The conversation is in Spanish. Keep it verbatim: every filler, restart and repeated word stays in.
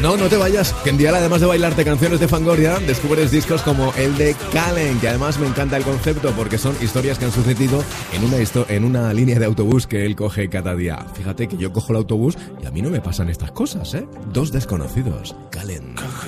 No, no te vayas, que en Dial, además de bailarte canciones de Fangoria, descubres discos como el de Kallen, que además me encanta el concepto porque son historias que han sucedido en una, histo- en una línea de autobús que él coge cada día. Fíjate que yo cojo el autobús y a mí no me pasan estas cosas, ¿eh? Dos desconocidos, Kallen.